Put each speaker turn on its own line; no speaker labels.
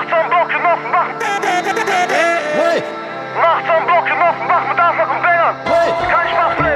Nachts am Block genossen, wach.
Hey,
Nachts am Block genossen, wach mit Anschlag und Bängern.
hey,
Kein Spaß mehr.